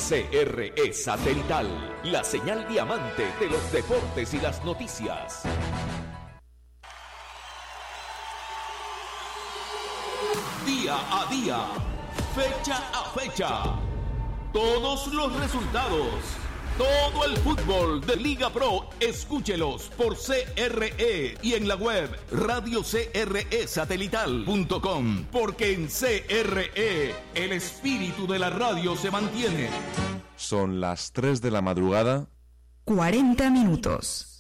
CRE Satelital, la señal diamante de los deportes y las noticias. Día a día, fecha a fecha, todos los resultados, todo el fútbol de Liga Pro, escúchelos por CRE y en la web radiocresatelital.com, porque en CRE el espíritu de la radio se mantiene. Son las 3 de la madrugada. 40 minutos.